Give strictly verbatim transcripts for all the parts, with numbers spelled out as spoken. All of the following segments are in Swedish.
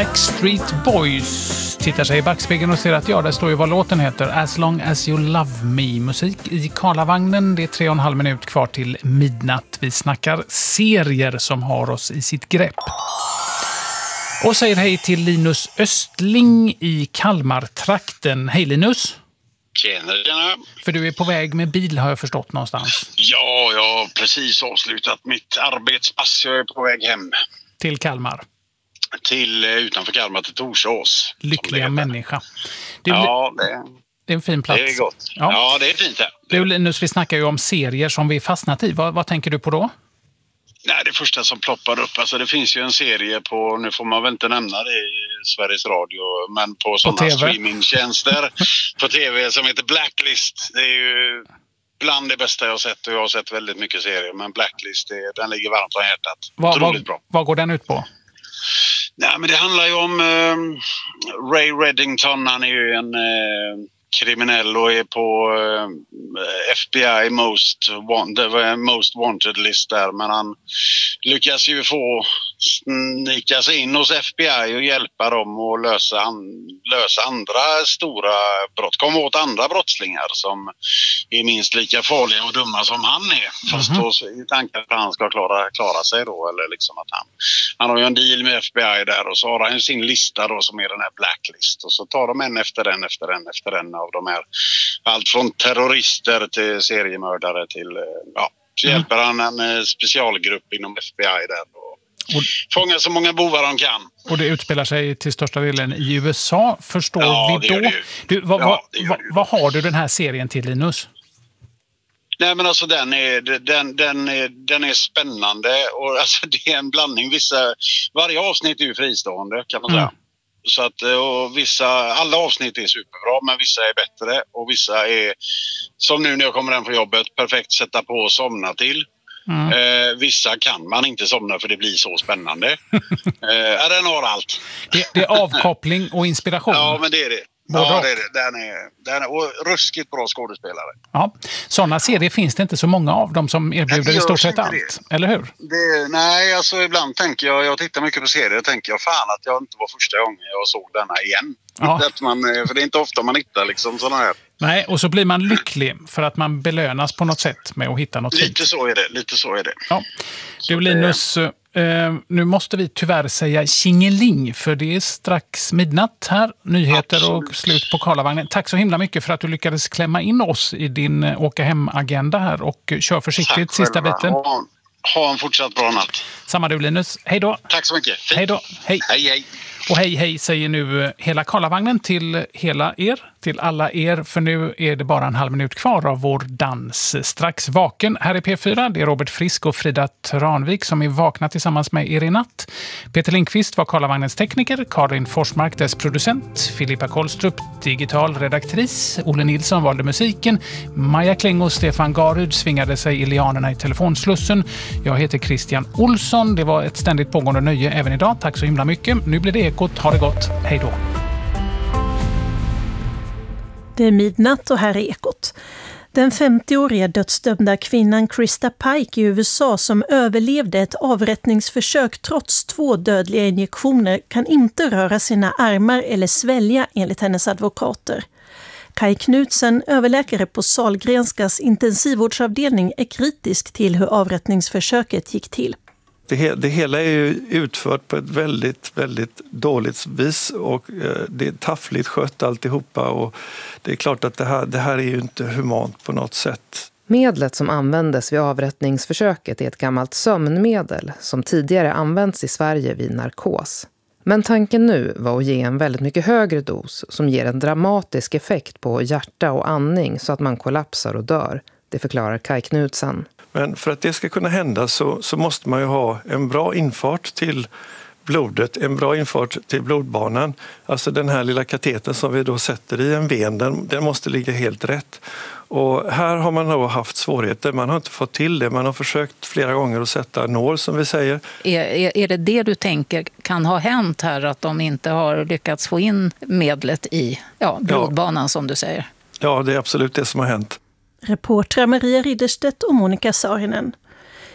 Backstreet Boys tittar sig i backspegeln och ser att ja, där står ju vad låten heter. As long as you love me. Musik i Karlavagnen. Det är tre och en halv minut kvar till midnatt. Vi snackar serier som har oss i sitt grepp. Och säger hej till Linus Östling i Kalmartrakten. Hej Linus! Tjena, tjena. För du är på väg med bil har jag förstått någonstans. Ja, jag har precis avslutat mitt arbetspass. Jag är på väg hem. Till Kalmar? Till utanför Kalmar, till Torsås. Lyckliga människa. Det, ja, det, det är en fin plats. Det är gott. Ja, ja det är fint här. Du Linus, vi snackar ju om serier som vi fastnat i. Vad, vad tänker du på då? Nej, det första som ploppar upp, alltså det finns ju en serie på, nu får man väl inte nämna det i Sveriges Radio, men på sådana streamingtjänster på tv som heter Blacklist. Det är ju bland det bästa jag har sett, och jag har sett väldigt mycket serier, men Blacklist, det, den ligger varmt om hjärtat. Vad, vad, bra. Vad går den ut på? Nej, men det handlar ju om eh, Ray Reddington. Han är ju en eh, kriminell och är på eh, F B I most wanted, most wanted list där. Men han lyckas ju få snika sig in hos F B I och hjälpa dem att lösa, an, lösa andra stora brott. Komma åt andra brottslingar som är minst lika farliga och dumma som han är. Fast mm-hmm. då i tanken att han ska klara, klara sig då. Eller liksom att han, han har ju en deal med F B I där, och så har han sin lista då som är den här Blacklist. Och så tar de en efter en efter en efter en av de här. Allt från terrorister till seriemördare till, ja, så mm. hjälper han en specialgrupp inom F B I där och, och fångar så många bovar de kan. Och det utspelar sig till största delen i U S A, förstår ja, vi då? Det du, vad, ja, vad, vad, vad har du den här serien till, Linus? Nej, men alltså den är, den, den är, den är spännande, och alltså det är en blandning. Vissa, varje avsnitt är ju fristående kan man säga. Mm. Så att, och vissa, alla avsnitt är superbra, men vissa är bättre och vissa är, som nu när jag kommer hem från jobbet, perfekt sätta på och somna till. Mm. Eh, vissa kan man inte somna för det blir så spännande. eh, den har allt. Det, det är avkoppling och inspiration. Ja, men det är det. Både ja, och. det är det. Den är, den är och ruskigt bra skådespelare. Ja, sådana serier finns det inte så många av, de som erbjuder i stort sett allt, det. Eller hur? Det, nej, alltså ibland tänker jag, jag tittar mycket på serier och tänker jag fan att jag inte var första gången jag såg denna igen. Ja. Att man, för det är inte ofta man hittar liksom sådana här. Nej, och så blir man lycklig för att man belönas på något sätt med att hitta något Lite fint. så är det, lite så är det. Ja. Du Linus, eh, nu måste vi tyvärr säga tjingeling, för det är strax midnatt här. Nyheter Absolut. Och slut på Karlavagnen. Tack så himla mycket för att du lyckades klämma in oss i din eh, åka hem-agenda här, och kör försiktigt Tack sista själva. biten. Ha, ha en fortsatt bra natt. Samma du Linus. Hej då. Tack så mycket. Hej då. Hej. Hej, hej. Och hej, hej säger nu hela Karlavagnen till hela er, till alla er, för nu är det bara en halv minut kvar av vår dans. Strax vaken här i P fyra, det är Robert Frisk och Frida Tranvik som är vakna tillsammans med er i natt. Peter Lindqvist var Karlavagnens tekniker, Karin Forsmark dess producent, Filippa Kollstrup digital redaktris, Olle Nilsson valde musiken, Maja Kling och Stefan Garud svingade sig i lianerna i telefonslussen. Jag heter Christian Olsson, det var ett ständigt pågående nöje även idag. Tack så himla mycket. Nu blir det Ekot. Ha det gott. Hej då. Det är midnatt och här är Ekot. Den femtioåriga dödsdömda kvinnan Krista Pike i U S A som överlevde ett avrättningsförsök trots två dödliga injektioner kan inte röra sina armar eller svälja enligt hennes advokater. Kai Knutsen, överläkare på Sahlgrenskas intensivvårdsavdelning, är kritisk till hur avrättningsförsöket gick till. Det, he- det hela är ju utfört på ett väldigt, väldigt dåligt vis, och eh, det är taffligt skött alltihopa, och det är klart att det här, det här är ju inte humant på något sätt. Medlet som användes vid avrättningsförsöket är ett gammalt sömnmedel som tidigare använts i Sverige vid narkos. Men tanken nu var att ge en väldigt mycket högre dos som ger en dramatisk effekt på hjärta och andning så att man kollapsar och dör. Det förklarar Kai Knutsen. Men för att det ska kunna hända så, så måste man ju ha en bra infart till blodet, en bra infart till blodbanan. Alltså den här lilla kateten som vi då sätter i en ven, den, den måste ligga helt rätt. Och här har man då haft svårigheter, man har inte fått till det. Man har försökt flera gånger att sätta nål som vi säger. Är, är, är det det du tänker kan ha hänt här, att de inte har lyckats få in medlet i ja, blodbanan ja. som du säger? Ja, det är absolut det som har hänt. Reportrar Maria Ridderstedt och Monica Saarinen.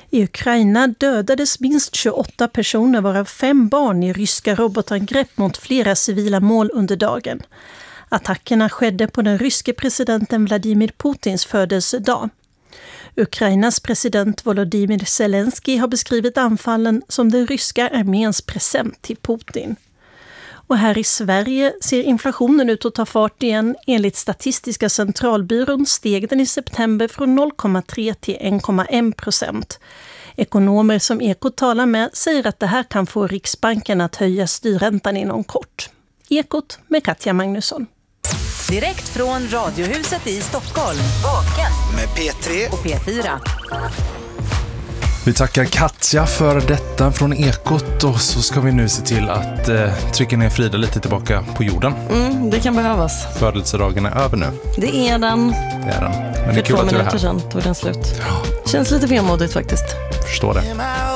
I Ukraina dödades minst tjugoåtta personer, varav fem barn, i ryska robotangrepp mot flera civila mål under dagen. Attackerna skedde på den ryske presidenten Vladimir Putins födelsedag. Ukrainas president Volodymyr Zelensky har beskrivit anfallen som den ryska arméns present till Putin. Och här i Sverige ser inflationen ut att ta fart igen. Enligt Statistiska centralbyrån steg den i september från noll komma tre till en komma en procent. Ekonomer som Ekot talar med säger att det här kan få Riksbanken att höja styrräntan inom kort. Ekot med Katja Magnusson. Direkt från Radiohuset i Stockholm. Vaken med P tre och P fyra. Vi tackar Katja för detta från Ekot, och så ska vi nu se till att eh, trycka ner Frida lite tillbaka på jorden. Mm, det kan behövas. Födelsedagen är över nu. Det är den. Det är den. Men för det är kul två att du är minuter här. sedan tog den slut. Känns lite vemodigt faktiskt. Förstår det.